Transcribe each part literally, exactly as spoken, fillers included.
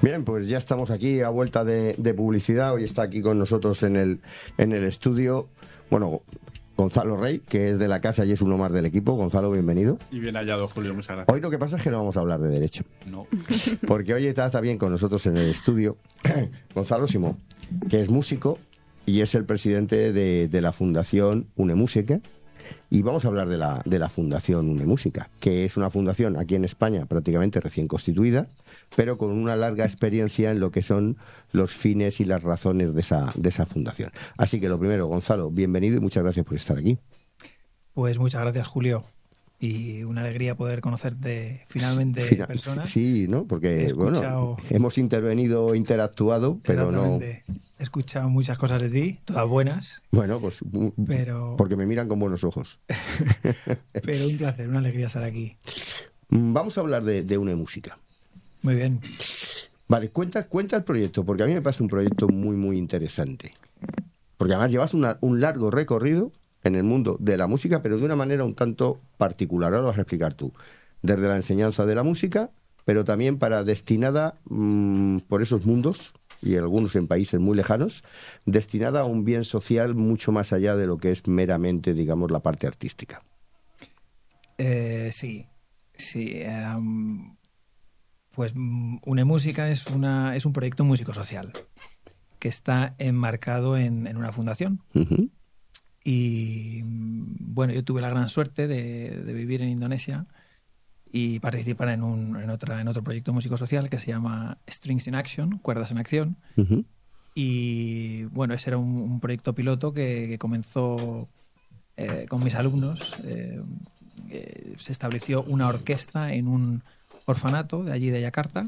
Bien, pues ya estamos aquí a vuelta de, de publicidad. Hoy está aquí con nosotros en el, en el estudio, bueno, Gonzalo Rey, que es de la casa y es uno más del equipo. Gonzalo, bienvenido. Y bien hallado, Julio, muchas gracias. Hoy lo que pasa es que no vamos a hablar de derecho. No. Porque hoy está también con nosotros en el estudio Gonzalo Simón, que es músico y es el presidente de, de la Fundación Unemúsica. Y vamos a hablar de la, de la Fundación Unemúsica, que es una fundación aquí en España prácticamente recién constituida, pero con una larga experiencia en lo que son los fines y las razones de esa, de esa fundación. Así que lo primero, Gonzalo, bienvenido y muchas gracias por estar aquí. Pues muchas gracias, Julio. Y una alegría poder conocerte finalmente Final, en persona. Sí, ¿no? Porque, escuchado, bueno, hemos intervenido, interactuado, pero no... He escuchado muchas cosas de ti, todas buenas. Bueno, pues pero... porque me miran con buenos ojos. Pero un placer, una alegría estar aquí. Vamos a hablar de, de Unemúsica. Muy bien. Vale, cuenta, cuenta el proyecto, porque a mí me parece un proyecto muy, muy interesante. Porque además llevas una, un largo recorrido en el mundo de la música, pero de una manera un tanto particular. Ahora lo vas a explicar tú. Desde la enseñanza de la música, pero también para destinada mmm, por esos mundos, y algunos en países muy lejanos, destinada a un bien social mucho más allá de lo que es meramente, digamos, la parte artística. Eh, sí, sí. Um, pues Unemúsica es, una, es un proyecto músico-social que está enmarcado en, en una fundación. Uh-huh. Y bueno, yo tuve la gran suerte de, de vivir en Indonesia y participar en, un, en, otra, en otro proyecto músico-social que se llama Strings in Action, Cuerdas en Acción. Uh-huh. Y bueno, ese era un, un proyecto piloto que, que comenzó eh, con mis alumnos. Eh, eh, se estableció una orquesta en un orfanato de allí de Yakarta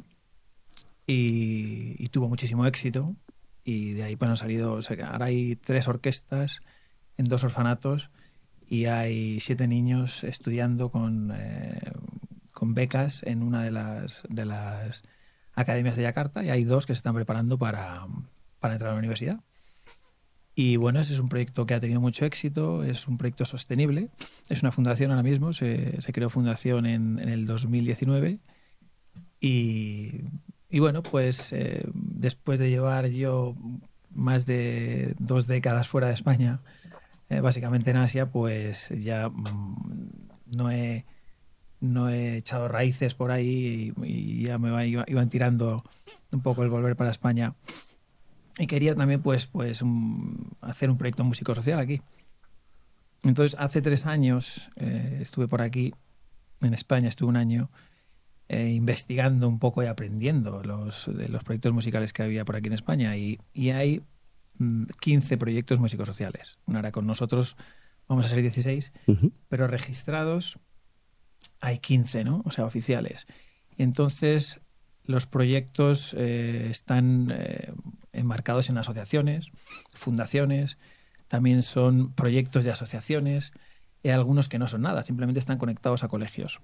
y, y tuvo muchísimo éxito. Y de ahí pues han salido, o sea, ahora hay tres orquestas en dos orfanatos y hay siete niños estudiando con, eh, con becas en una de las, de las academias de Yakarta y hay dos que se están preparando para, para entrar a la universidad. Y bueno, ese es un proyecto que ha tenido mucho éxito, es un proyecto sostenible, es una fundación ahora mismo, se, se creó fundación en, en el dos mil diecinueve y, y bueno, pues eh, después de llevar yo más de dos décadas fuera de España, Eh, básicamente en Asia, pues ya mmm, no he no he echado raíces por ahí y, y ya me va, iba, iban tirando un poco el volver para España. Y quería también pues, pues um, hacer un proyecto músico-social aquí. Entonces, hace tres años eh, estuve por aquí, en España, estuve un año eh, investigando un poco y aprendiendo los, de los proyectos musicales que había por aquí en España. Y, y hay quince proyectos músicos sociales. Ahora con nosotros vamos a ser dieciséis, uh-huh. pero registrados hay quince, ¿no? O sea, oficiales. Y entonces los proyectos eh, están eh, enmarcados en asociaciones, fundaciones, también son proyectos de asociaciones, y hay algunos que no son nada, simplemente están conectados a colegios.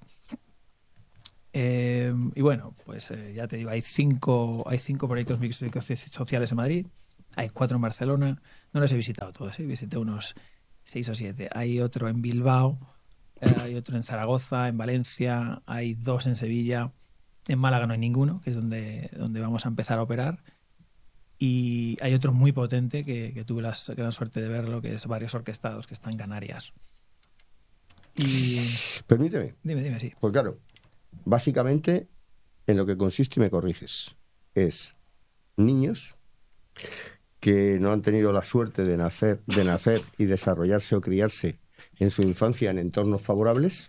Eh, y bueno, pues eh, ya te digo, hay cinco, hay cinco proyectos músicos sociales en Madrid. Hay cuatro en Barcelona, no los he visitado todos, ¿eh? Visité unos seis o siete. Hay otro en Bilbao, eh, hay otro en Zaragoza, en Valencia, hay dos en Sevilla, en Málaga no hay ninguno, que es donde, donde vamos a empezar a operar. Y hay otro muy potente que, que tuve la gran suerte de verlo, que es Barrios Orquestados, que está en Canarias. Y... Permíteme. Dime, dime, sí. Pues claro, básicamente en lo que consiste, y me corriges, es niños que no han tenido la suerte de nacer, de nacer y desarrollarse o criarse en su infancia en entornos favorables,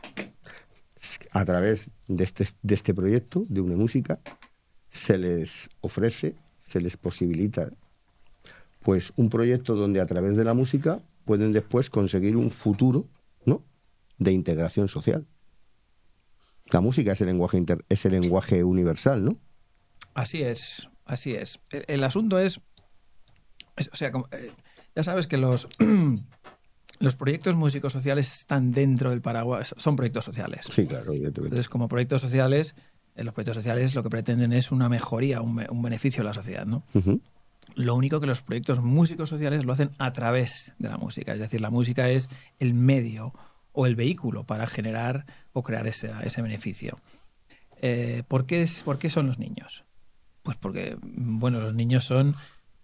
a través de este, de este proyecto de Unemúsica, se les ofrece, se les posibilita pues un proyecto donde a través de la música pueden después conseguir un futuro, ¿no?, de integración social. La música es el lenguaje, inter, es el lenguaje universal, ¿no? Así es, así es. El, el asunto es, es, o sea, como, eh, ya sabes que los, los proyectos músicos sociales están dentro del paraguas, son proyectos sociales. Sí, claro, evidentemente. Entonces, como proyectos sociales, eh, los proyectos sociales lo que pretenden es una mejoría, un, un beneficio a la sociedad, ¿no? Uh-huh. Lo único que los proyectos músicos sociales lo hacen a través de la música. Es decir, la música es el medio o el vehículo para generar o crear ese, ese beneficio. Eh, ¿por qué es, ¿Por qué son los niños? Pues porque, bueno, los niños son,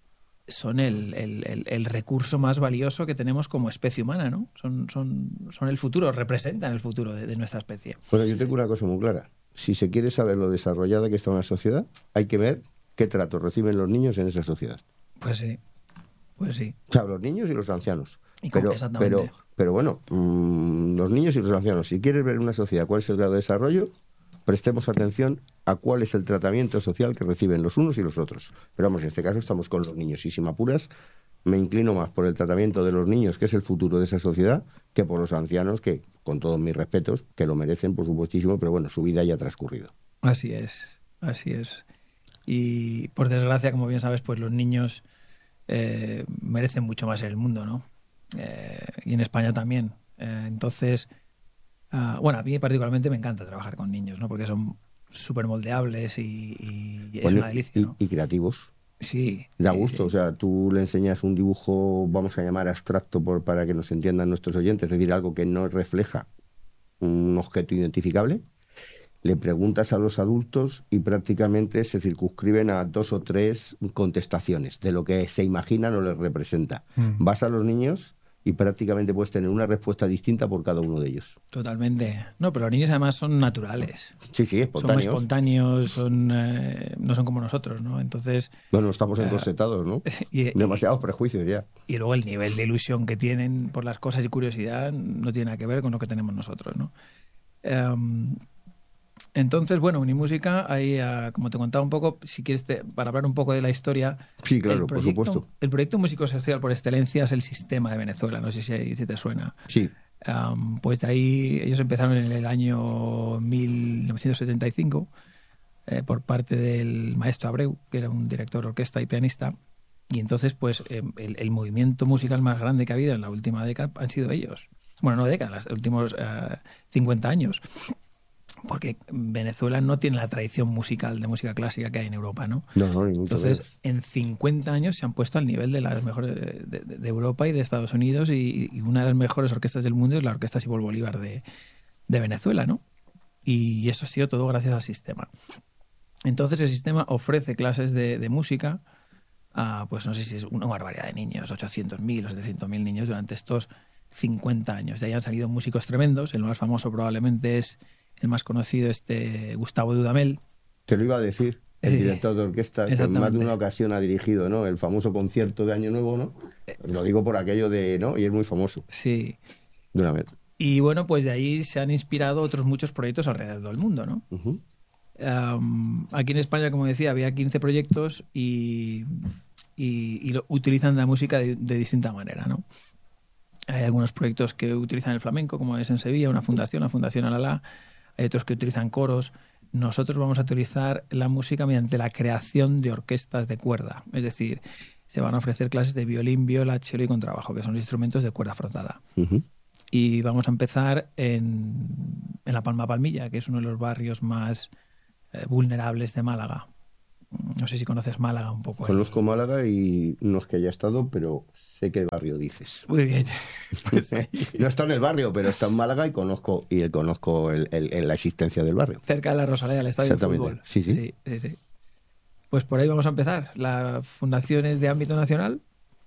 son el, el, el, el recurso más valioso que tenemos como especie humana, ¿no? Son, son, son el futuro, representan el futuro de, de nuestra especie. Bueno, yo tengo una cosa muy clara. Si se quiere saber lo desarrollada que está una sociedad, hay que ver qué trato reciben los niños en esa sociedad. Pues sí, pues sí. O sea, los niños y los ancianos. Y con, pero, exactamente. pero, pero bueno, mmm, los niños y los ancianos, si quieres ver una sociedad cuál es el grado de desarrollo, prestemos atención a cuál es el tratamiento social que reciben los unos y los otros. Pero vamos, en este caso estamos con los niños. Y si me apuras, me inclino más por el tratamiento de los niños, que es el futuro de esa sociedad, que por los ancianos, que, con todos mis respetos, que lo merecen, por supuestísimo, pero bueno, su vida ya ha transcurrido. Así es, así es. Y por desgracia, como bien sabes, pues los niños eh, merecen mucho más en el mundo, ¿no? Eh, y en España también. Eh, entonces, uh, bueno, a mí particularmente me encanta trabajar con niños, ¿no? Porque son súper moldeables y, y es Bueno, una delicia, ¿no? Y, y creativos. Sí. Da sí, gusto, sí. o sea, tú le enseñas un dibujo, vamos a llamar abstracto por, para que nos entiendan nuestros oyentes, es decir, algo que no refleja un objeto identificable, le preguntas a los adultos y prácticamente se circunscriben a dos o tres contestaciones de lo que se imaginan o les representa. Mm. Vas a los niños y prácticamente puedes tener una respuesta distinta por cada uno de ellos. Totalmente. No, pero los niños además son naturales. Sí, sí, Son muy espontáneos. espontáneos, son, eh, no son como nosotros, ¿no? Entonces... Bueno, estamos eh, encorsetados, ¿no? y, Demasiados prejuicios ya. Y luego el nivel de ilusión que tienen por las cosas y curiosidad no tiene nada que ver con lo que tenemos nosotros, ¿no? Um, entonces, bueno, Unimúsica, ahí, uh, como te contaba un poco, si quieres, te, para hablar un poco de la historia... Sí, claro, el proyecto, por supuesto. El proyecto Músico Social por excelencia es el Sistema de Venezuela, no sé si, si te suena. Sí. Um, pues de ahí ellos empezaron en el año mil novecientos setenta y cinco eh, por parte del maestro Abreu, que era un director de orquesta y pianista. Y entonces, pues, eh, el, el movimiento musical más grande que ha habido en la última década han sido ellos. Bueno, no décadas, los últimos uh, cincuenta años. Porque Venezuela no tiene la tradición musical de música clásica que hay en Europa, ¿no? No, no, ni mucho Entonces, menos. en cincuenta años se han puesto al nivel de las mejores de, de, de Europa y de Estados Unidos, y, y una de las mejores orquestas del mundo es la Orquesta Simón Bolívar de, de Venezuela, ¿no? Y eso ha sido todo gracias al sistema. Entonces, el sistema ofrece clases de, de música a, pues no sé si es una barbaridad de niños, ochocientos mil o setecientos mil niños durante estos cincuenta años. De ahí han salido músicos tremendos. El más famoso probablemente es el más conocido, este Gustavo Dudamel. Te lo iba a decir, el Sí, director de orquesta, que en más de una ocasión ha dirigido, ¿no?, el famoso concierto de Año Nuevo, ¿no? Lo digo por aquello de, ¿no? Y es muy famoso. Sí. De una vez. Y bueno, pues de ahí se han inspirado otros muchos proyectos alrededor del mundo, ¿no? Uh-huh. Um, aquí en España, como decía, había quince proyectos y, y, y lo, utilizan la música de, de distinta manera, ¿no? Hay algunos proyectos que utilizan el flamenco, como es en Sevilla, una fundación, la Fundación Alalá. Hay otros que utilizan coros. Nosotros vamos a utilizar la música mediante la creación de orquestas de cuerda. Es decir, se van a ofrecer clases de violín, viola, cello y contrabajo, que son los instrumentos de cuerda frotada. Uh-huh. Y vamos a empezar en, en La Palma Palmilla, que es uno de los barrios más eh, vulnerables de Málaga. No sé si conoces Málaga un poco. Conozco Málaga y no es que haya estado, pero sé qué barrio dices. Muy bien. Pues ahí. No está en el barrio, pero está en Málaga y conozco y conozco el, el, el, la existencia del barrio. Cerca de la Rosaleda, el estadio de fútbol. Sí, sí. Sí, sí, sí. Pues por ahí vamos a empezar. La fundación es de ámbito nacional,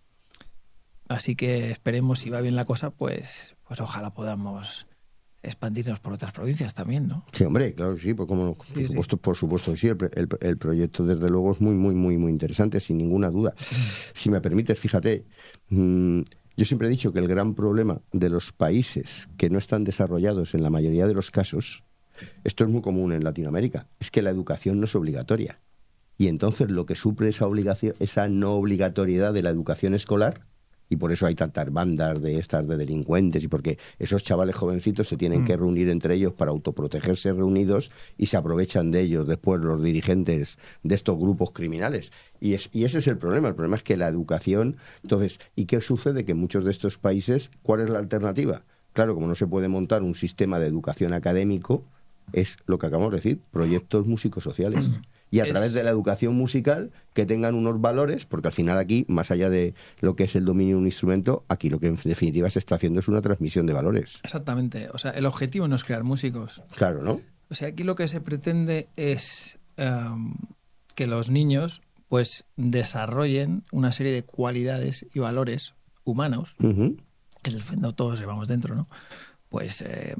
así que esperemos, si va bien la cosa, pues, pues ojalá podamos expandirnos por otras provincias también, ¿no? Sí, hombre, claro, sí, pues como, por, Sí, supuesto, sí. por supuesto, sí, el, el, el proyecto desde luego es muy, muy, muy, muy interesante, sin ninguna duda. Si me permites, fíjate, mmm, yo siempre he dicho que el gran problema de los países que no están desarrollados en la mayoría de los casos, esto es muy común en Latinoamérica, es que la educación no es obligatoria. Y entonces lo que suple esa obligación, esa no obligatoriedad de la educación escolar, y por eso hay tantas bandas de estas de delincuentes, y porque esos chavales jovencitos se tienen mm. que reunir entre ellos para autoprotegerse reunidos, y se aprovechan de ellos después los dirigentes de estos grupos criminales. Y, es, y ese es el problema. El problema es que la educación... Entonces, ¿y qué sucede? Que en muchos de estos países, ¿cuál es la alternativa? Claro, como no se puede montar un sistema de educación académico, es lo que acabamos de decir, proyectos músicos sociales. Y a es... través de la educación musical que tengan unos valores, porque al final aquí, más allá de lo que es el dominio de un instrumento, aquí lo que en definitiva se está haciendo es una transmisión de valores. Exactamente. O sea, el objetivo no es crear músicos. Claro, ¿no? O sea, aquí lo que se pretende es um, que los niños pues desarrollen una serie de cualidades y valores humanos, Uh-huh. que en el fondo todos llevamos dentro, ¿no? Pues eh,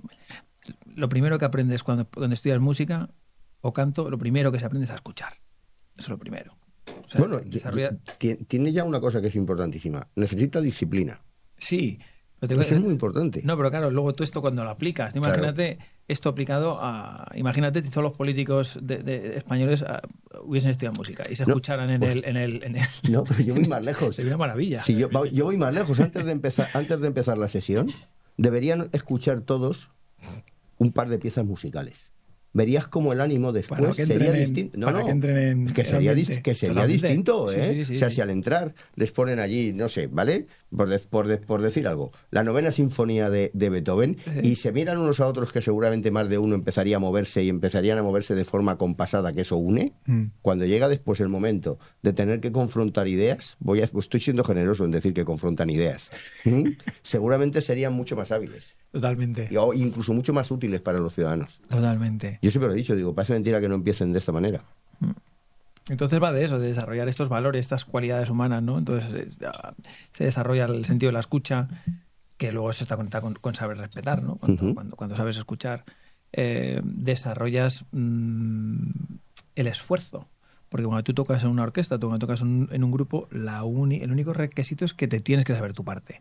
lo primero que aprendes cuando, cuando estudias música o canto, lo primero que se aprende es a escuchar. Eso es lo primero. O sea, Bueno, desarrolla... t- tiene ya una cosa que es importantísima. Necesita disciplina. Sí. Pero te... Eso es muy importante. No, pero claro, luego tú esto cuando lo aplicas, imagínate claro. esto aplicado a... Imagínate si todos los políticos de, de españoles uh, hubiesen estudiado música y se no, escucharan en, pues, el, en, el, en el... No, pero yo voy más lejos. Sería una maravilla. Sí, yo, yo voy más lejos. Antes de, empezar, antes de empezar la sesión, deberían escuchar todos un par de piezas musicales. Verías como el ánimo después sería distinto. No, para no, que entren en que sería, dis que sería distinto, ¿eh? Sí, sí, sí, o sea, sí. si al entrar les ponen allí, no sé, ¿vale? Por, de, por, de, por decir algo, la novena sinfonía de, de Beethoven, sí. y se miran unos a otros que seguramente más de uno empezaría a moverse y empezarían a moverse de forma compasada, que eso une. Mm. Cuando llega después el momento de tener que confrontar ideas, voy a, pues estoy siendo generoso en decir que confrontan ideas, ¿Mm? seguramente serían mucho más hábiles. Totalmente. Y, o incluso mucho más útiles para los ciudadanos. Totalmente. Yo siempre lo he dicho, digo, parece mentira que no empiecen de esta manera. Entonces va de eso, de desarrollar estos valores, estas cualidades humanas, ¿no? Entonces se desarrolla el sentido de la escucha, que luego eso está conectado con, con saber respetar, ¿no? Cuando, uh-huh. cuando, cuando sabes escuchar, eh, desarrollas mmm, el esfuerzo. Porque cuando tú tocas en una orquesta, tú cuando tocas un, en un grupo, la uni, el único requisito es que te tienes que saber tu parte.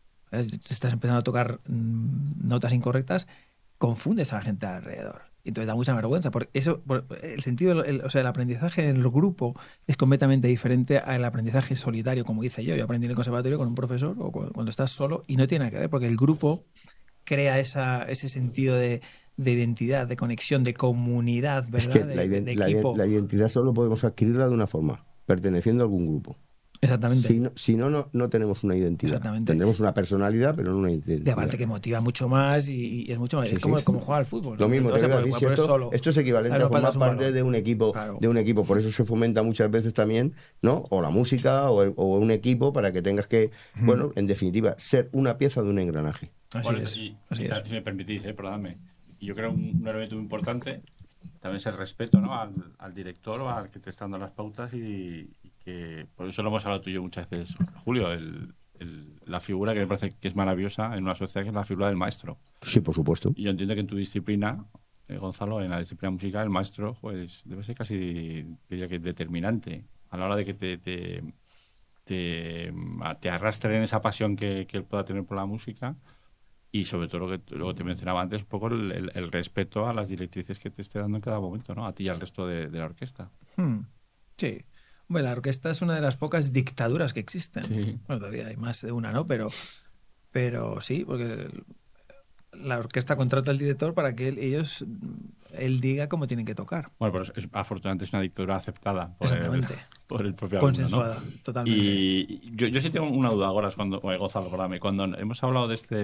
Estás empezando a tocar mmm, notas incorrectas, confundes a la gente alrededor. Y entonces da mucha vergüenza, porque eso, el sentido, el, o sea, el aprendizaje en el grupo es completamente diferente al aprendizaje solitario, como hice yo. Yo aprendí en el conservatorio con un profesor o cuando estás solo y no tiene nada que ver, porque el grupo crea esa, ese sentido de, de identidad, de conexión, de comunidad, ¿verdad? Es que de, la, de, de equipo. La, la identidad solo podemos adquirirla de una forma, perteneciendo a algún grupo. Exactamente. Si no, si no, no, no tenemos una identidad. Exactamente. Tendremos una personalidad, pero no una identidad. De aparte que motiva mucho más y, y es mucho más. Sí, es como, sí. como jugar al fútbol. Lo mismo, no te se voy a puede decir, jugar, esto, solo. esto es equivalente no a formar parte de un equipo, claro. de un equipo. Por eso se fomenta muchas veces también, ¿no? O la música o, el, o un equipo para que tengas que, mm. bueno, en definitiva, ser una pieza de un engranaje. Así bueno, es. Y, Así y, es. Si me permitís, eh, perdóname. Yo creo un, un elemento muy importante también es el respeto, ¿no? al, al director o al que te está dando las pautas y, y que por eso lo hemos hablado tú y yo muchas veces, Julio, el, el, la figura que me parece que es maravillosa en una sociedad, que es la figura del maestro. Sí, por supuesto. Y yo entiendo que en tu disciplina, eh, Gonzalo, en la disciplina musical, el maestro pues debe ser casi, diría que determinante a la hora de que te, te, te, te arrastre en esa pasión que, que él pueda tener por la música. Y sobre todo lo que luego te mencionaba antes, un poco el, el, el respeto a las directrices que te esté dando en cada momento, ¿no? A ti y al resto de, de la orquesta. Hmm. Sí. Bueno, la orquesta es una de las pocas dictaduras que existen. Sí. Bueno, todavía hay más de una, ¿no? Pero, pero sí, porque la orquesta contrata al director para que él, ellos, él diga cómo tienen que tocar. Bueno, pero es, es, afortunadamente es una dictadura aceptada por, el, por el propio consensuada, alumno, ¿no? Totalmente. Y yo, yo sí tengo una duda ahora, cuando, oye, Gonzalo, perdóname, cuando hemos hablado de este,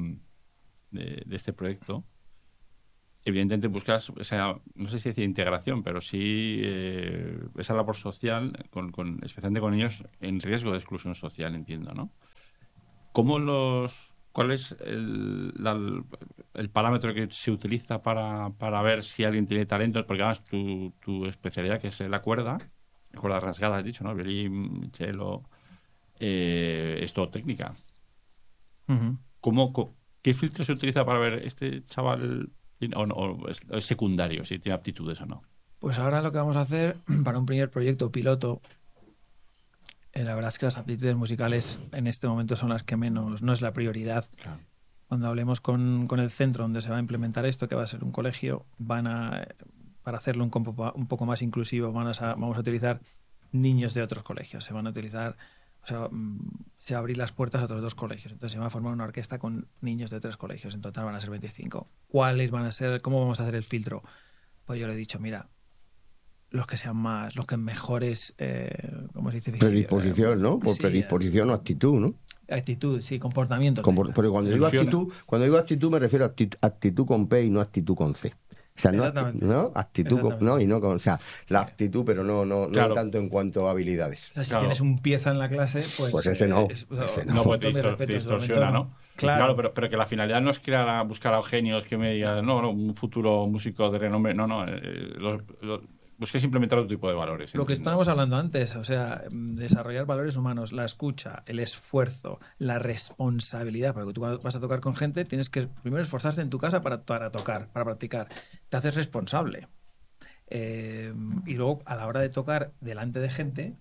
de, de este proyecto, evidentemente buscas, o sea, no sé si decir integración, pero sí eh, esa labor social, con, con, especialmente con niños en riesgo de exclusión social, entiendo, ¿no? ¿Cómo los, ¿Cuál es el, la, el parámetro que se utiliza para, para ver si alguien tiene talento? Porque además tu, tu especialidad, que es la cuerda, cuerdas rasgadas, has dicho, ¿no? Violín, cello, eh, es todo técnica. Uh-huh. ¿Cómo, ¿Qué filtro se utiliza para ver este chaval... O, no, o es, es secundario, si tiene aptitudes o no? Pues ahora lo que vamos a hacer para un primer proyecto piloto, eh, la verdad es que las aptitudes musicales en este momento son las que menos, no es la prioridad. Claro. Cuando hablemos con, con el centro donde se va a implementar esto, que va a ser un colegio, van a, para hacerlo un, un poco más inclusivo, van a, vamos a utilizar niños de otros colegios, se van a utilizar... O sea, se va a abrir las puertas a otros dos colegios. Entonces se va a formar una orquesta con niños de tres colegios. En total van a ser veinticinco. ¿Cuáles van a ser? ¿Cómo vamos a hacer el filtro? Pues yo le he dicho, mira, los que sean más, los que mejores, eh, ¿cómo se dice? Predisposición, ¿no? Por sí, predisposición o actitud, ¿no? Actitud, sí, comportamiento. Como, pero cuando digo actitud, cuando digo actitud me refiero a actitud, actitud con P y no actitud con C. O sea, no, ¿no? Actitud, con, no, y no con, o sea, la actitud, pero no, no, claro. no tanto en cuanto a habilidades. O sea, si claro. tienes un pieza en la clase, pues... Pues ese no, es, ese no. No, pues te, distor te distorsiona, ¿no? Claro, claro pero, pero que la finalidad no es crear a buscar a genios que me digan, no, no, un futuro músico de renombre, no, no, eh, los, los, busquéis implementar otro tipo de valores. Lo que entiendo. estábamos hablando antes, o sea, desarrollar valores humanos, la escucha, el esfuerzo, la responsabilidad, porque tú cuando vas a tocar con gente tienes que primero esforzarte en tu casa para, para tocar, para practicar. Te haces responsable. Eh, y luego, a la hora de tocar delante de gente,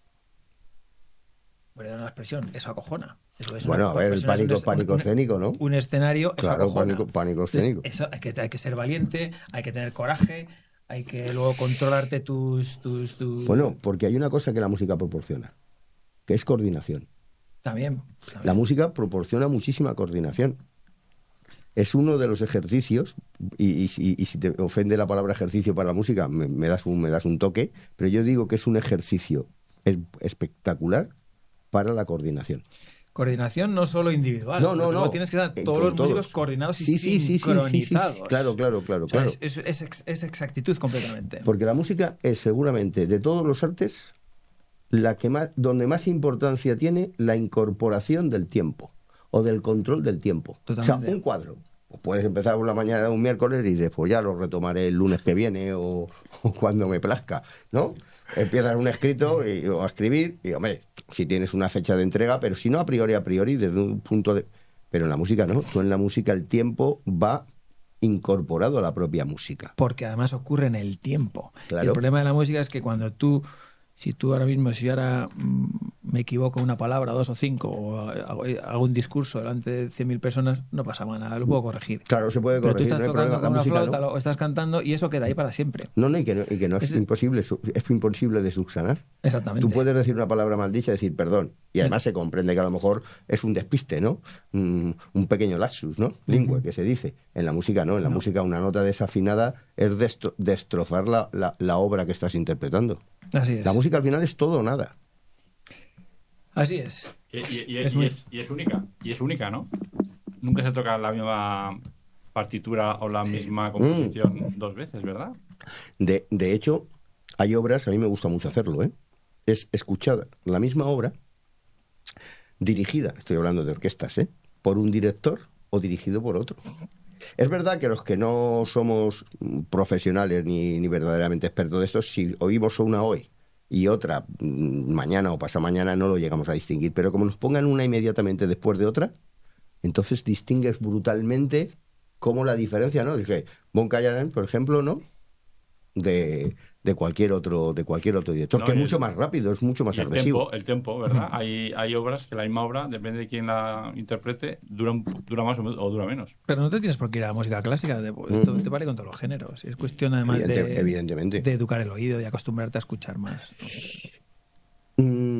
perdón la expresión, eso acojona. Eso es Bueno, una- a ver, el eso es un- pánico, un- pánico un- escénico, ¿no? Un escenario, eso Claro, acojona. pánico, pánico Entonces, escénico. eso hay que, hay que ser valiente, hay que tener coraje, hay que luego controlarte tus... tus, tus... Bueno, porque hay una cosa que la música proporciona, que es coordinación. También, también. La música proporciona muchísima coordinación. Es uno de los ejercicios, y, y, y- y si te ofende la palabra ejercicio para la música, me, me das un, me das un toque, pero yo digo que es un ejercicio es- espectacular para la coordinación. Coordinación no solo individual. No, no, porque luego no. tienes que estar Eh, todos con los músicos todos. coordinados y Sí, sí, sí, sí, sí, sí, sí. sincronizados. Claro, claro, claro, O sea, claro. es, es- es ex- es exactitud completamente. Porque la música es seguramente de todos los artes la que más, donde más importancia tiene la incorporación del tiempo o del control del tiempo. Totalmente. O sea, un cuadro. Pues puedes empezar por la mañana de un miércoles y después ya lo retomaré el lunes que viene o, o cuando me plazca, ¿no? Empiezas un escrito y, o a escribir y, hombre, si tienes una fecha de entrega, pero si no, a priori, a priori, desde un punto de... Pero en la música no. Tú en la música el tiempo va incorporado a la propia música. Porque además ocurre en el tiempo. Claro. Y el problema de la música es que cuando tú, si tú ahora mismo, si yo ahora mm, me equivoco una palabra, dos o cinco, o hago, hago un discurso delante de cien mil personas, no pasa nada, lo puedo corregir. Claro, se puede Pero tú corregir, estás no hay tocando problema. con La una música flauta no. lo- o estás cantando y eso queda ahí para siempre. No, no, y que no, y que no es, Ese- imposible, su- es imposible de subsanar. Exactamente. Tú puedes decir una palabra maldicha y decir perdón. Y además se comprende que a lo mejor es un despiste, ¿no? Un, un pequeño lapsus, ¿no? Lingüe, que se dice. En la música no. En la música una nota desafinada es destro- destrozar la, la- la obra que estás interpretando. Así es. La música al final es todo o nada. Así es. Y, y- y- Es y muy- es, y es única. Y es única, ¿no? Nunca se toca la misma partitura o la misma composición dos veces, ¿verdad? De, de hecho, hay obras, a mí me gusta mucho hacerlo, ¿eh? Es escuchar la misma obra dirigida, estoy hablando de orquestas, ¿eh? Por un director o dirigido por otro. Es verdad que los que no somos mm, profesionales ni, ni verdaderamente expertos de esto, si oímos una hoy y otra mm, mañana o pasamañana, no lo llegamos a distinguir. Pero como nos pongan una inmediatamente después de otra, entonces distingues brutalmente cómo la diferencia, ¿no? Dije, Bon Callarán, por ejemplo, ¿no? De, de cualquier otro de cualquier otro director, No, que es y mucho el- más rápido, es mucho más Y el agresivo. tempo, el tempo, ¿verdad? Hay, hay obras que la misma obra, depende de quién la interprete, dura, un- dura más o, me- o dura menos. Pero no te tienes por qué ir a la música clásica. de- Esto Ujú. te vale con todos los géneros. Es cuestión además Evidente- de, evidentemente. de educar el oído y acostumbrarte a escuchar más. Mm,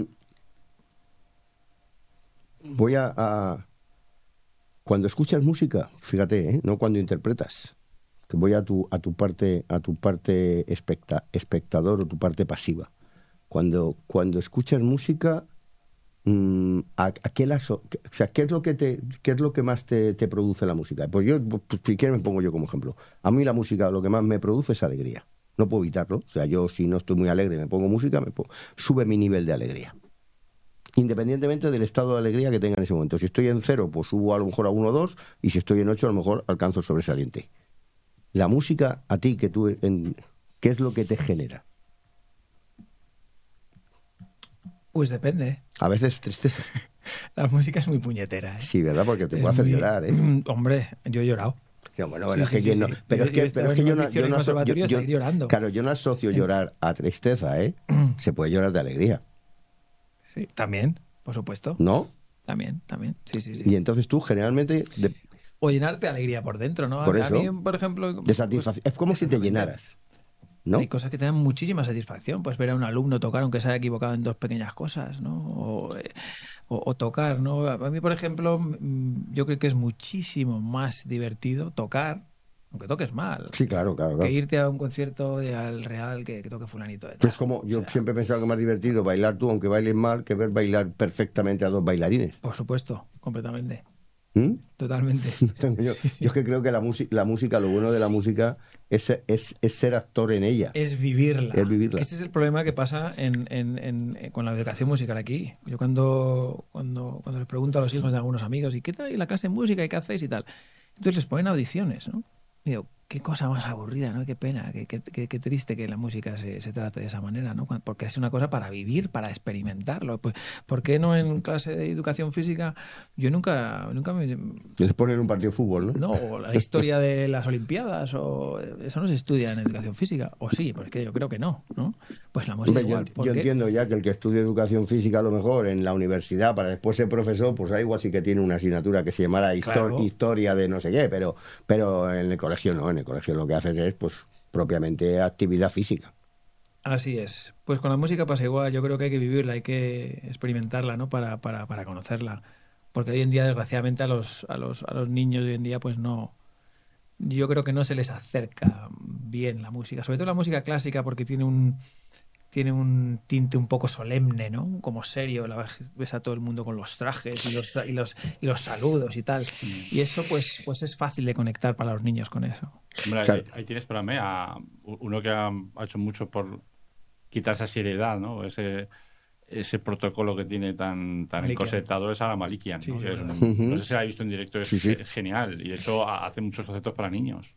voy a, a- Cuando escuchas música, fíjate, ¿eh? No cuando interpretas. Que voy a tu, a tu parte, a tu parte especta- espectador o tu parte pasiva. Cuando, cuando escuchas música, mm, ¿a, a qué, la aso- o sea, ¿qué es lo que te, qué es lo que más te, te produce la música? Pues yo, pues, si quieres me pongo yo como ejemplo. A mí la música lo que más me produce es alegría. No puedo evitarlo. O sea, yo si no estoy muy alegre y me pongo música, me pongo- sube mi nivel de alegría. Independientemente del estado de alegría que tenga en ese momento. Si estoy en cero, pues subo a lo mejor a uno o dos, y si estoy en ocho, a lo mejor alcanzo el sobresaliente. La música, a ti, que tú, en- ¿qué es lo que te genera? Pues depende. A veces tristeza. La música es muy puñetera. ¿eh? Sí, ¿verdad? Porque te Es puede hacer muy- llorar, ¿eh? Hombre, yo he llorado. Sí, bueno, Sí, bueno, es sí, que sí, quién no- sí. Pero Yo- es que, yo pero es estaba que en yo un no, yo diccionario no aso- conservatorio yo- hasta yo- ir llorando. Claro, yo no asocio llorar a tristeza, ¿eh? Se puede llorar de alegría, Sí, también, por supuesto. ¿no? También, también. Sí, sí, sí. Y entonces tú generalmente de, O llenarte de alegría por dentro, ¿no? Por A- a eso, mí, por ejemplo... de satisfacción. Es como si te llenaras, ¿no? Hay cosas que te dan muchísima satisfacción. Pues ver a un alumno tocar aunque se haya equivocado en dos pequeñas cosas, ¿no? O, eh, o- o tocar, ¿no? A mí, por ejemplo, mm, yo creo que es muchísimo más divertido tocar, aunque toques mal, Sí, claro, claro, claro. que irte a un concierto de al Real que, que toque fulanito de Que tal. es como, yo O sea, siempre he pensado que es más divertido bailar tú, aunque bailes mal, que ver bailar perfectamente a dos bailarines. Por supuesto, completamente. ¿Mm? Totalmente. Tengo yo, Sí, sí. yo es que creo que la, música, la música, lo bueno de la música es, es, es ser actor en ella. Es vivirla. Es vivirla. Que ese es el problema que pasa en, en- en- en- con la educación musical aquí. Yo cuando, cuando, cuando les pregunto a los hijos de algunos amigos, ¿y qué tal? ¿Y la clase de música? ¿Y qué hacéis? Y tal. Entonces les ponen audiciones, ¿no? Y digo, qué cosa más aburrida, ¿no? Qué pena, qué, qué, qué, qué triste que la música se, se trate de esa manera, ¿no? Porque es una cosa para vivir, para experimentarlo. Pues, ¿por qué no en clase de educación física? Yo nunca, nunca me... Les ponen un partido de fútbol, ¿no? No, o la historia de las Olimpiadas, o eso no se estudia en educación física. O sí, pues que yo creo que no, ¿no? Pues la música Hombre, igual. yo, yo entiendo ya que el que estudie educación física a lo mejor en la universidad para después ser profesor, pues ahí igual sí que tiene una asignatura que se llamara histor- Claro. historia de no sé qué, pero, pero en el colegio no, en el colegio lo que haces es pues propiamente actividad física. Así es. Pues con la música pasa igual. Yo creo que hay que vivirla, hay que experimentarla, ¿no? Para, para, para conocerla. Porque hoy en día, desgraciadamente, a los, a los, a los niños de hoy en día, pues no. Yo creo que no se les acerca bien la música. Sobre todo la música clásica, porque tiene un, tiene un tinte un poco solemne, ¿no? Como serio. La ves a todo el mundo con los trajes y los, y los, y los saludos y tal. Y eso, pues, pues es fácil de conectar para los niños con eso. Hombre, Claro. ahí, ahí tienes para mí a uno que ha, ha hecho mucho por quitar esa seriedad, ¿no? Ese, ese protocolo que tiene tan, tan Malikian. encorsetado es a la Malikian, Sí, ¿no? sí, Que es verdad. un- Ujú. no sé si la he visto en directo, es Sí, sí. ge- genial. Y de hecho ha- hace muchos conceptos para niños.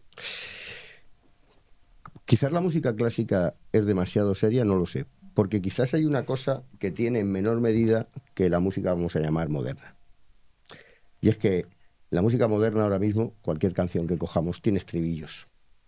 Quizás la música clásica es demasiado seria, no lo sé, porque quizás hay una cosa que tiene en menor medida que la música vamos a llamar moderna. Y es que la música moderna ahora mismo, cualquier canción que cojamos, tiene estribillos.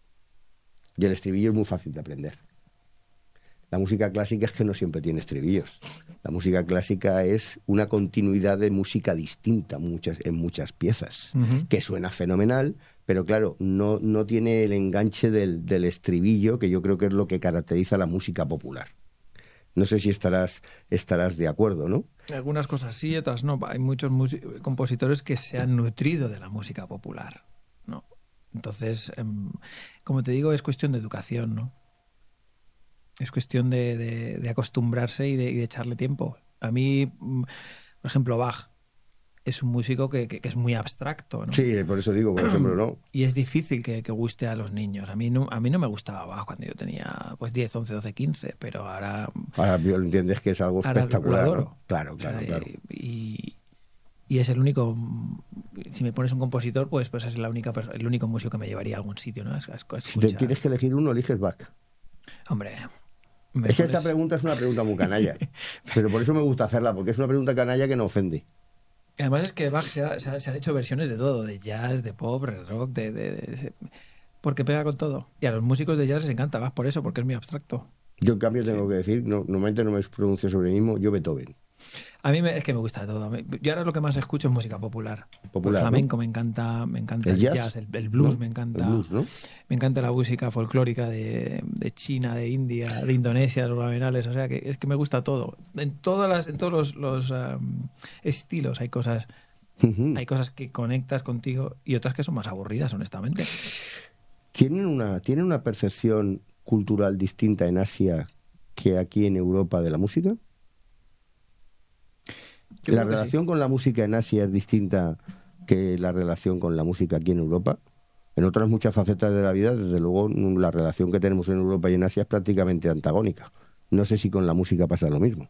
Y el estribillo es muy fácil de aprender. La música clásica es que no siempre tiene estribillos. La música clásica es una continuidad de música distinta muchas, en muchas piezas, Ujú. que suena fenomenal, pero claro, no, no tiene el enganche del, del estribillo, que yo creo que es lo que caracteriza la música popular. No sé si estarás, estarás de acuerdo, ¿no? Algunas cosas sí, otras no. Hay muchos musi- compositores que se han nutrido de la música popular, ¿no? Entonces, em, como te digo, es cuestión de educación, ¿no? Es cuestión de, de- de acostumbrarse y de, y de echarle tiempo. A mí, mm, por ejemplo, Bach es un músico que, que- que es muy abstracto, ¿no? Sí, por eso digo, por ejemplo, no. Y es difícil que, que guste a los niños. A mí no, a mí no me gustaba Bach cuando yo tenía pues diez, once, doce, quince, pero ahora, Ahora lo entiendes que es algo ahora lo espectacular, adoro. ¿no? Claro, O sea, claro, claro. Y, y es el único, si me pones un compositor, pues, pues es la única, perso- el único músico que me llevaría a algún sitio, ¿no? A- a Si te escuchar. tienes que elegir uno, eliges Bach. Hombre, me Es que esta pones- pregunta es una pregunta muy canalla, pero por eso me gusta hacerla, porque es una pregunta canalla que no ofende. Además es que Bach se, ha- se ha- se han hecho versiones de todo, de jazz, de pop, de rock, de, de- de- porque pega con todo. Y a los músicos de jazz les encanta Bach por eso, porque es muy abstracto. Yo en cambio tengo que decir, no, normalmente no me pronuncio sobre mí mismo, yo Beethoven. A mí me- es que me gusta todo. Me- Yo ahora lo que más escucho es música popular. Popular, el ¿no? flamenco me encanta, me encanta ¿El el, jazz? jazz, el, el blues ¿No? me encanta. El blues, ¿no? Me encanta la música folclórica de, de China, de India, de Indonesia, los ravenales. O sea que es que me gusta todo. En todas las, en todos los, los, um, estilos hay cosas, Ujú. hay cosas que conectas contigo y otras que son más aburridas, honestamente. ¿Tienen una, ¿Tienen una percepción cultural distinta en Asia que aquí en Europa de la música? Yo ¿La creo que sí. relación con la música en Asia es distinta que la relación con la música aquí en Europa? En otras muchas facetas de la vida, desde luego, la relación que tenemos en Europa y en Asia es prácticamente antagónica. No sé si con la música pasa lo mismo.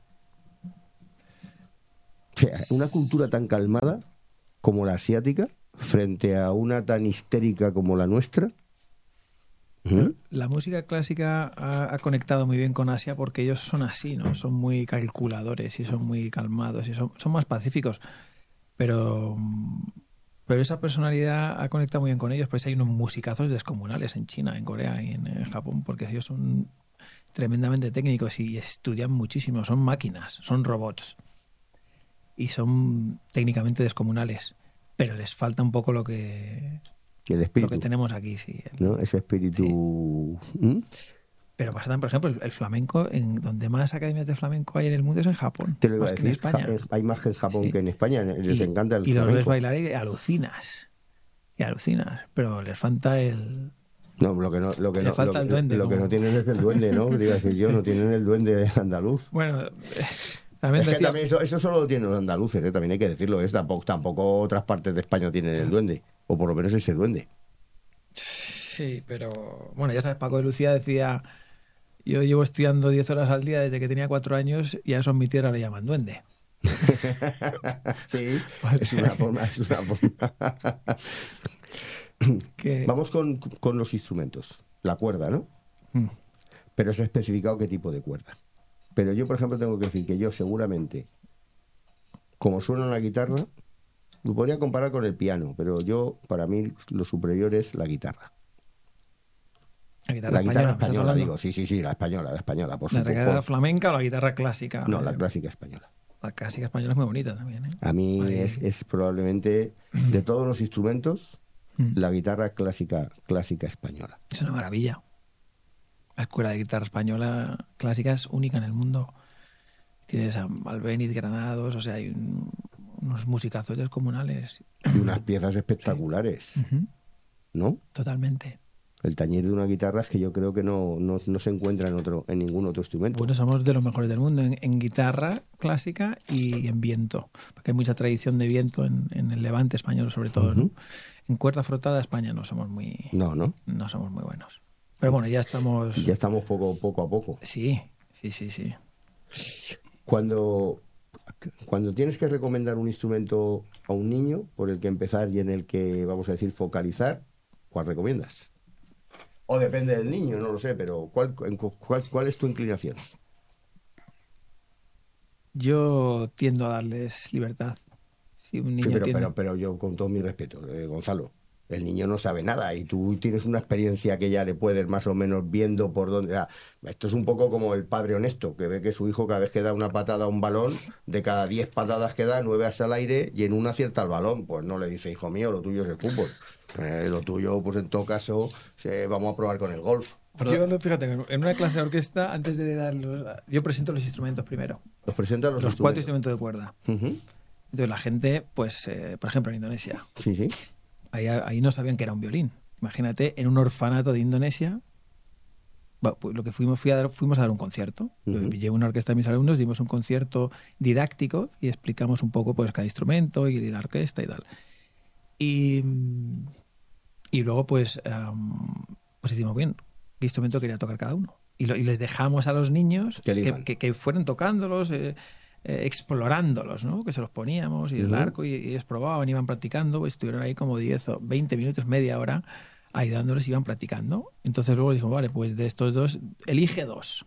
O sea, una cultura tan calmada como la asiática, frente a una tan histérica como la nuestra. ¿Mm? La música clásica ha, ha conectado muy bien con Asia porque ellos son así, ¿no? Son muy calculadores y son muy calmados y son, son más pacíficos. Pero, pero esa personalidad ha conectado muy bien con ellos. Pues hay unos musicazos descomunales en China, en Corea y en, en Japón, porque ellos son tremendamente técnicos y estudian muchísimo. Son máquinas, son robots. Y son técnicamente descomunales. Pero les falta un poco lo que, El lo espíritu, que tenemos aquí, sí. ¿no? Ese espíritu... ¿Mm? Pero pasa, por ejemplo, el, el flamenco, en donde más academias de flamenco hay en el mundo es en Japón, Te lo iba más a que en decir, España. ja- es- hay más en Japón Sí. que en España, les y, encanta el y los ves flamenco. bailar y alucinas. Y alucinas. Pero les falta el... No, lo que no, lo que Le no, falta lo, el duende, lo que como- no tienen es el duende, ¿no? Digo, decir yo, no tienen el duende andaluz. Bueno, eh, también Es que decía... también eso, eso solo lo tienen los andaluces, ¿eh? También hay que decirlo, es tampoco, tampoco otras partes de España tienen el duende, o por lo menos ese duende. Sí, pero... Bueno, ya sabes, Paco de Lucía decía... Yo llevo estudiando diez horas al día desde que tenía cuatro años y a eso en mi tierra le llaman duende. Sí, es una forma, es una forma. que... Vamos con, con los instrumentos. La cuerda, ¿no? Mm. Pero se ha especificado qué tipo de cuerda. Pero yo, por ejemplo, tengo que decir que yo seguramente, como suena la guitarra, lo podría comparar con el piano, pero yo, para mí, lo superior es la guitarra. La guitarra La española, guitarra ¿me estás española, hablando? digo, sí, sí, sí, la española, la española, por ¿La supuesto. guitarra flamenca o la guitarra clásica? No, la Eh, clásica española. La clásica española es muy bonita también, ¿eh? A mí Ahí- es, es probablemente, de todos los instrumentos, Mm. la guitarra clásica, clásica española. Es una maravilla. La escuela de guitarra española clásica es única en el mundo. Tienes a Albéniz, Granados, o sea, hay un- unos musicazos descomunales. Y unas piezas espectaculares, Ujú, ¿no? totalmente. El tañir de una guitarra es que yo creo que no, no, no se encuentra en otro, en ningún otro instrumento. Bueno, somos de los mejores del mundo en, en guitarra clásica y en viento, porque hay mucha tradición de viento en, en el Levante español, sobre todo, ¿no? Ujú. En cuerda frotada España no somos muy, No, no. no somos muy buenos. Pero bueno, ya estamos. Ya estamos poco, poco a poco. Sí, sí, sí, sí. Cuando, cuando tienes que recomendar un instrumento a un niño por el que empezar y en el que, vamos a decir, focalizar, ¿cuál recomiendas? O depende del niño, no lo sé, pero ¿cuál, en cu- cuál, cuál es tu inclinación? Yo tiendo a darles libertad. Si un Sí, niño pero, tiene. pero, pero yo, con todo mi respeto, eh, Gonzalo, el niño no sabe nada y tú tienes una experiencia que ya le puedes más o menos viendo por dónde... ah, esto es un poco como el padre honesto, que ve que su hijo cada vez que da una patada a un balón, de cada diez patadas que da, nueve hacia el aire y en una acierta el balón. Pues no le dice, hijo mío, lo tuyo es el fútbol. Eh, lo tuyo, pues en todo caso, eh, vamos a probar con el golf. Yo, lo- fíjate, en una clase de orquesta, antes de dar los- yo presento los instrumentos primero. Los presentan los, Los cuatro instrumentos. instrumentos de cuerda. Ujú. Entonces la gente, pues, eh, por ejemplo, en Indonesia, Sí, sí. ahí, ahí no sabían que era un violín. Imagínate, en un orfanato de Indonesia, bueno, pues lo que fuimos, fui a dar, fuimos a dar un concierto. Yo Ujú. llevo una orquesta de mis alumnos, dimos un concierto didáctico y explicamos un poco pues cada instrumento y la orquesta y tal. Y, y luego, pues, um, pues decimos, bien, ¿qué instrumento quería tocar cada uno? Y, lo- y les dejamos a los niños Que que, elijan. que- que fueran tocándolos, eh, eh, explorándolos, ¿no? Que se los poníamos y el Ujú. arco y, y ellos probaban, iban practicando, pues, estuvieron ahí como diez o veinte minutos, media hora, ayudándoles, iban practicando. Entonces luego dijimos, vale, pues de estos dos, elige dos.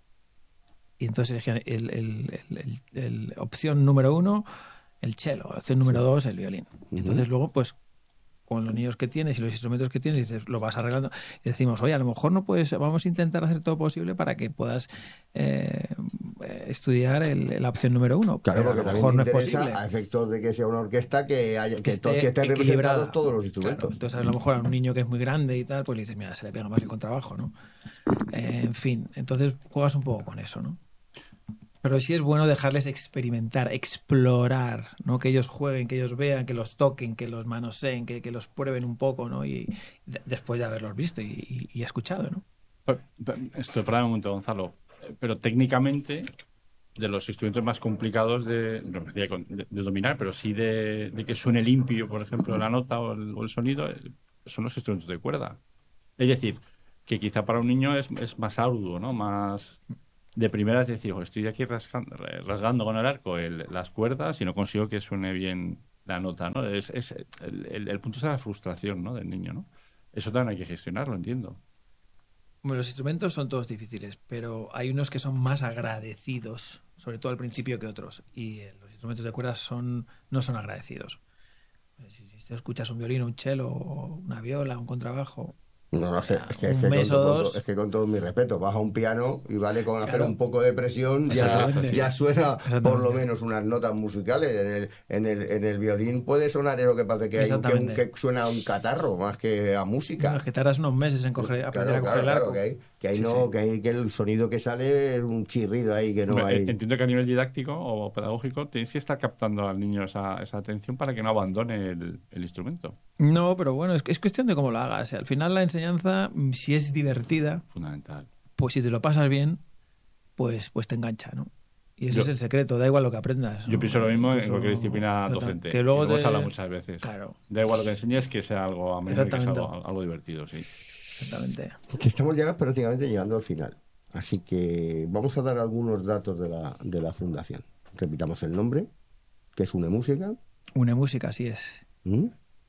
Y entonces elegían el, el- el- el- el- opción número uno, el cello, opción número dos, el violín. Ujú. Entonces luego, pues, con los niños que tienes y los instrumentos que tienes, dices, lo vas arreglando. Y decimos, oye, a lo mejor no puedes, vamos a intentar hacer todo posible para que puedas eh, estudiar el- la opción número uno. Claro, pero a porque lo también mejor te no es interesa, posible. a efectos de que sea una orquesta, que haya que, to- esté que estén equilibrada. representados todos los Claro, instrumentos. entonces, a lo mejor a un niño que es muy grande y tal, pues le dices, mira, se le pega más el contrabajo, ¿no? Eh, en fin, entonces juegas un poco con eso, ¿no? Pero sí es bueno dejarles experimentar, explorar, ¿no? Que ellos jueguen, que ellos vean, que los toquen, que los manoseen, que, que los prueben un poco, ¿no? Y de- después de haberlos visto y, y- y escuchado, ¿no? Pero, pero, Esto, perdón un momento, Gonzalo. Eh, Pero técnicamente, de los instrumentos más complicados de, no me decía con- de, de dominar, pero sí de, de que suene limpio, por ejemplo, la nota o el, o el sonido, eh, son los instrumentos de cuerda. Es decir, que quizá para un niño es, es más arduo, ¿no? Más de primera es decir, "Jo, estoy aquí rasgando, rasgando con el arco el- las cuerdas y no consigo que suene bien la nota, ¿no? Es, es el, el- el punto es la frustración, ¿no? Del niño, ¿no? Eso también hay que gestionarlo, entiendo. Bueno, los instrumentos son todos difíciles, pero hay unos que son más agradecidos, sobre todo al principio, que otros. Y eh, los instrumentos de cuerdas son, no son agradecidos. Eh, Si, si te escuchas un violín, un cello, o una viola, un contrabajo, No, no sé, es que, es un que mes con, o to- con dos. to- es que con todo mi respeto, vas a un piano y vale con hacer Claro. un poco de presión, ya, Exactamente. ya suena por lo Exactamente. menos unas notas musicales. En el, en el, en el violín puede sonar eso que parece que, hay, que, un- Exactamente. que suena a un catarro más que a música. Bueno, es que tardas unos meses en coger, Claro, aprender a coger claro, el claro, arco. que, hay, que, hay Sí, no, sí. Que, hay, que el sonido que sale es un chirrido ahí que no Hombre, hay. Entiendo que a nivel didáctico o pedagógico tenéis que estar captando al niño esa, esa atención para que no abandone el, el instrumento. No, pero bueno, es, es cuestión de cómo lo hagas. Al final la enseñanza, mm, si es divertida, Fundamental. pues si te lo pasas bien, pues, pues te engancha, ¿no? Y ese Yo- es el secreto, da igual lo que aprendas. Yo ¿no? pienso lo mismo en Incluso- cualquier disciplina Total, docente. Que luego y luego te- se habla muchas veces. Claro, Da igual lo que enseñes, que sea algo ameno y que sea Exactamente. algo, algo divertido, sí. exactamente. Que estamos ya prácticamente llegando al final. Así que vamos a dar algunos datos de la, de la fundación. Repitamos el nombre, que es Une Música. Una música, así es. ¿Mm?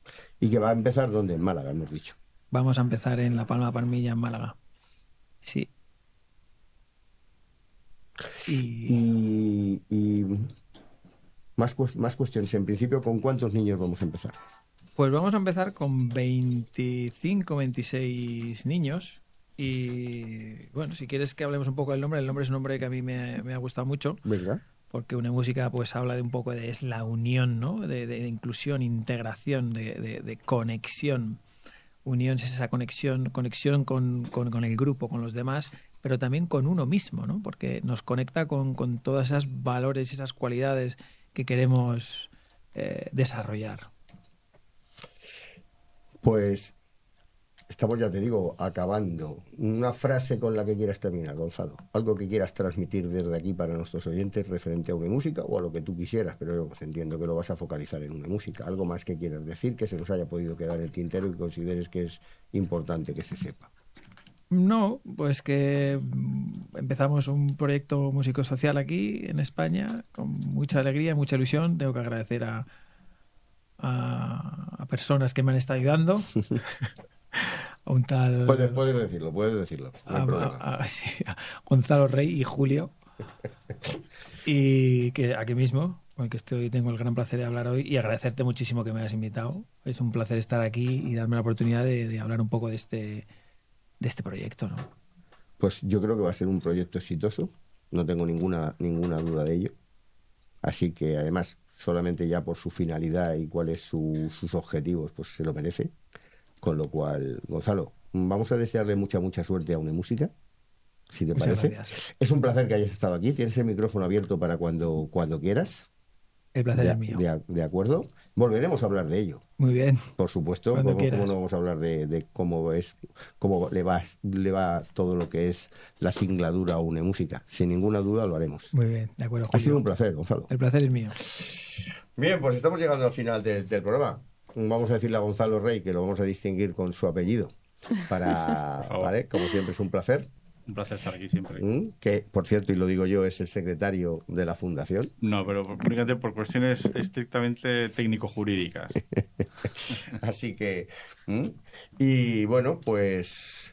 Y que va a empezar, ¿dónde? En Málaga, hemos dicho. Vamos a empezar en La Palma Palmilla, en Málaga. Sí. Y... Y, y más, cues- más cuestiones. En principio, ¿con cuántos niños vamos a empezar? Pues vamos a empezar con veinticinco, veintiséis niños. Y bueno, si quieres que hablemos un poco del nombre, el nombre es un nombre que a mí me, me ha gustado mucho, Venga. porque una música pues habla de un poco de, es la unión, ¿no? De, de- de inclusión, integración, de, de- de conexión. Unión es esa conexión, conexión con, con- con el grupo, con los demás, pero también con uno mismo, ¿no? Porque nos conecta con, con todas esas valores, esas cualidades que queremos eh, desarrollar. Pues estamos, ya te digo, acabando. Una frase con la que quieras terminar, Gonzalo. Algo que quieras transmitir desde aquí para nuestros oyentes referente a una música o a lo que tú quisieras, pero yo pues, entiendo que lo vas a focalizar en una música. Algo más que quieras decir que se nos haya podido quedar en el tintero y que consideres que es importante que se sepa. No, pues que mm, empezamos un proyecto músico social aquí en España con mucha alegría, mucha ilusión. Tengo que agradecer a, a, a personas que me han estado ayudando. A un tal Puedes, puedes decirlo, puedes decirlo. No hay a, problema. a- a- sí, a Gonzalo Rey y Julio. Y que aquí mismo, con el que estoy, tengo el gran placer de hablar hoy y agradecerte muchísimo que me hayas invitado. Es un placer estar aquí y darme la oportunidad de, de hablar un poco de este, de este proyecto, ¿no? Pues yo creo que va a ser un proyecto exitoso, no tengo ninguna, ninguna duda de ello. Así que además, solamente ya por su finalidad y cuáles su- sus objetivos, pues se lo merece. Con lo cual, Gonzalo, vamos a desearle mucha, mucha suerte a UneMúsica, si te Muchas parece. gracias. Es un placer que hayas estado aquí. Tienes el micrófono abierto para cuando, cuando quieras. El placer De, es mío. de- de acuerdo. Volveremos a hablar de ello. Muy bien. Por supuesto, Cuando ¿cómo, cómo quieras. no vamos a hablar de, de cómo es, cómo le va, le va todo lo que es la singladura a UneMúsica? Sin ninguna duda lo haremos. Muy bien, de acuerdo, Ha Julio. sido un placer, Gonzalo. El placer es mío. Bien, pues estamos llegando al final del, del programa. Vamos a decirle a Gonzalo Rey que lo vamos a distinguir con su apellido. Para, Por favor. ¿vale? Como siempre, es un placer. Un placer estar aquí siempre. ¿Mm? Que, por cierto, y lo digo yo, es el secretario de la fundación. No, pero únicamente por cuestiones estrictamente técnico-jurídicas. Así que, ¿mm? Y bueno, pues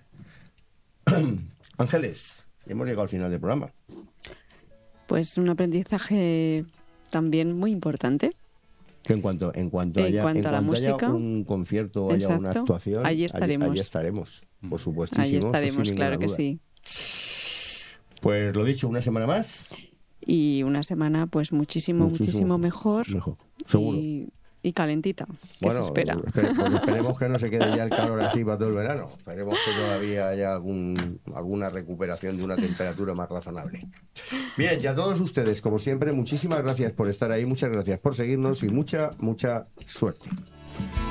Ángeles, hemos llegado al final del programa. Pues un aprendizaje también muy importante. Que en cuanto, en cuanto En haya, cuanto en a la cuanto haya música, un concierto o haya una exacto, actuación, allí estaremos. allí estaremos, por supuestísimo. Ahí eso estaremos, sin claro ninguna que duda. sí. Pues lo dicho, una semana más. Y una semana pues muchísimo, Muchísimo muchísimo mejor. Mejor, seguro. Y, y calentita, que se espera. espere- pues esperemos que no se quede ya el calor así para todo el verano. Esperemos que todavía haya algún, alguna recuperación de una temperatura más razonable. Bien, y a todos ustedes, como siempre, muchísimas gracias por estar ahí, muchas gracias por seguirnos y mucha, mucha suerte.